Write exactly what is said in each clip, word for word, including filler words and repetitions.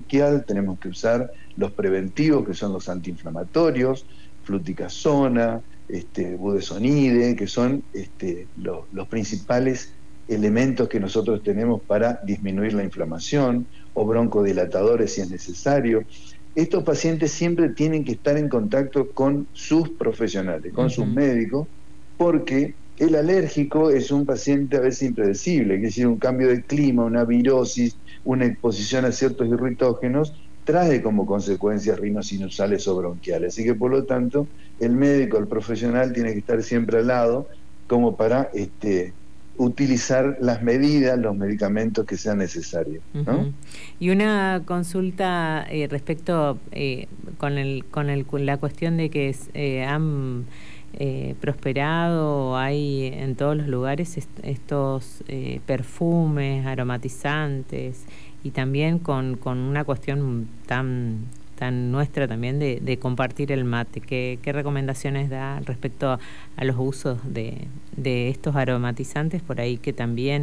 bronquial, tenemos que usar los preventivos, que son los antiinflamatorios, fluticasona, este, budesonide, que son este, los, los principales elementos que nosotros tenemos para disminuir la inflamación, o broncodilatadores si es necesario. Estos pacientes siempre tienen que estar en contacto con sus profesionales, con uh-huh. sus médicos, porque el alérgico es un paciente a veces impredecible, es decir, un cambio de clima, una virosis, una exposición a ciertos irritógenos, trae como consecuencias rinosinusales o bronquiales. Así que, por lo tanto, el médico, el profesional, tiene que estar siempre al lado como para este, utilizar las medidas, los medicamentos que sean necesarios, ¿no? Uh-huh. Y una consulta eh, respecto eh, con, el, con el, la cuestión de que eh, han eh, prosperado, hay en todos los lugares est estos eh, perfumes, aromatizantes, y también con, con una cuestión tan, tan nuestra también de, de compartir el mate. ¿Qué, qué recomendaciones da respecto a, a los usos de, de estos aromatizantes por ahí que también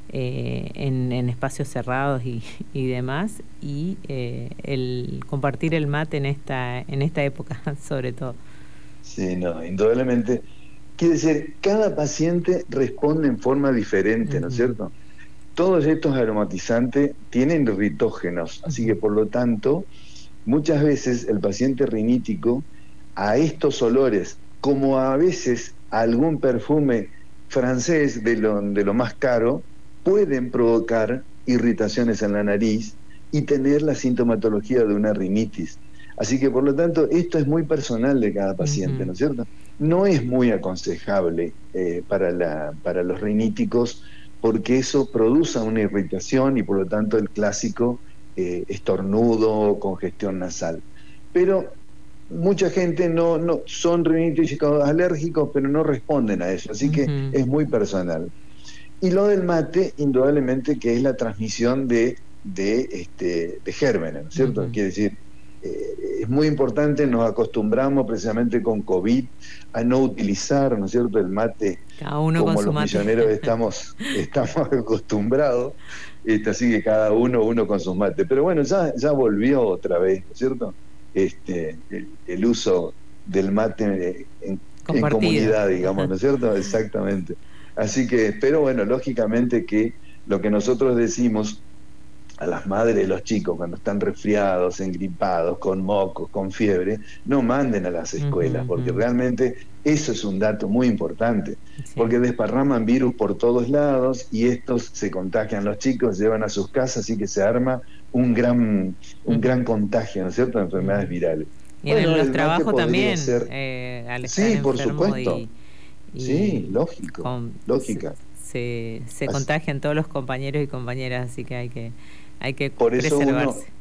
eh, en, en espacios cerrados y, y demás, y eh, el compartir el mate en esta, en esta época sobre todo? Sí, no, indudablemente. Quiere decir, cada paciente responde en forma diferente, ¿no es cierto? Todos estos aromatizantes tienen ritógenos, así que por lo tanto, muchas veces el paciente rinítico a estos olores, como a veces a algún perfume francés de lo, de lo más caro, pueden provocar irritaciones en la nariz y tener la sintomatología de una rinitis. Así que por lo tanto, esto es muy personal de cada paciente, uh-huh. ¿no es cierto? No es muy aconsejable eh, para, la, para los riníticos, porque eso produce una irritación y por lo tanto el clásico eh, estornudo, congestión nasal. Pero mucha gente no, no son riníticos alérgicos, pero no responden a eso, así uh-huh. que es muy personal. Y lo del mate, indudablemente que es la transmisión de, de, este, de gérmenes, ¿no es cierto? Uh-huh. Quiere decir, eh, es muy importante, nos acostumbramos precisamente con COVID a no utilizar, ¿no es cierto?, el mate. Cada uno como con los su mate. misioneros estamos, estamos acostumbrados, este, así que cada uno, uno con sus mates. Pero bueno, ya, ya volvió otra vez, ¿no es cierto?, este, el, el uso del mate en, en comunidad, digamos, ¿no es cierto? Exactamente. Así que, pero bueno, lógicamente que lo que nosotros decimos a las madres de los chicos cuando están resfriados, engripados, con mocos, con fiebre, no manden a las escuelas, uh-huh, porque uh-huh. realmente eso es un dato muy importante, sí. porque desparraman virus por todos lados y estos se contagian, los chicos llevan a sus casas, y que se arma un gran, un uh-huh. gran contagio, ¿no es cierto?, de enfermedades uh-huh. virales. Y bueno, en los trabajos también, ser... eh, al estar sí, enfermo por supuesto. Y, y sí, lógico, con, lógica. Se, se, se contagian todos los compañeros y compañeras, así que hay que, hay que por eso preservarse. Uno,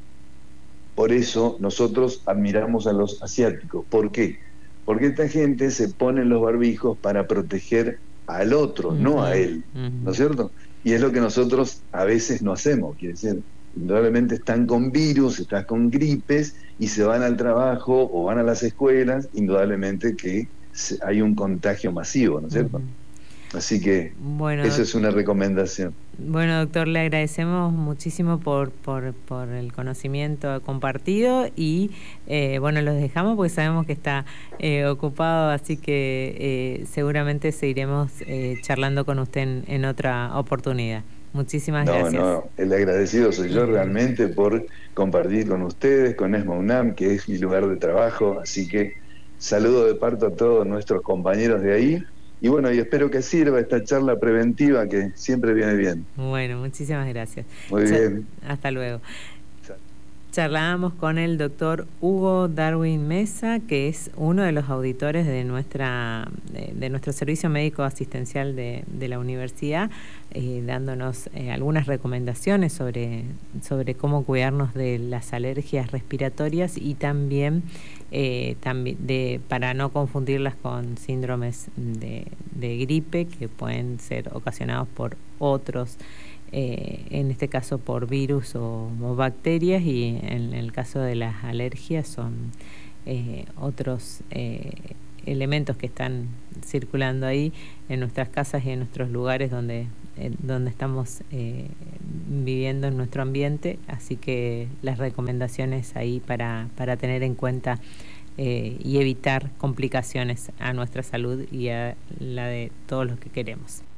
por eso nosotros admiramos a los asiáticos. ¿Por qué? Porque esta gente se pone los barbijos para proteger al otro, uh-huh. no a él, uh-huh. ¿no es cierto? Y es lo que nosotros a veces no hacemos, quiere decir, indudablemente están con virus, están con gripes y se van al trabajo o van a las escuelas, indudablemente que hay un contagio masivo, ¿no es cierto? Uh-huh. Así que bueno, eso es una recomendación. Bueno, doctor, le agradecemos muchísimo por, por, por el conocimiento compartido y eh, bueno, los dejamos porque sabemos que está eh, ocupado, así que eh, seguramente seguiremos eh, charlando con usted en, en otra oportunidad. Muchísimas no, gracias. No, no, el agradecido soy yo realmente por compartir con ustedes, con ESMA UNAM, que es mi lugar de trabajo, así que saludo de parte a todos nuestros compañeros de ahí. Y bueno, y espero que sirva esta charla preventiva que siempre viene bien. Bueno, muchísimas gracias. Muy Cha- bien. Hasta luego. Charlábamos con el doctor Hugo Darwin Mesa, que es uno de los auditores de nuestra de, de nuestro servicio médico asistencial de, de la universidad, eh, dándonos eh, algunas recomendaciones sobre, sobre cómo cuidarnos de las alergias respiratorias y también, eh, también de, para no confundirlas con síndromes de, de gripe que pueden ser ocasionados por otros, Eh, en este caso por virus o, o bacterias, y en el caso de las alergias son eh, otros eh, elementos que están circulando ahí en nuestras casas y en nuestros lugares donde eh, donde estamos eh, viviendo en nuestro ambiente, así que las recomendaciones ahí para, para tener en cuenta eh, y evitar complicaciones a nuestra salud y a la de todos los que queremos.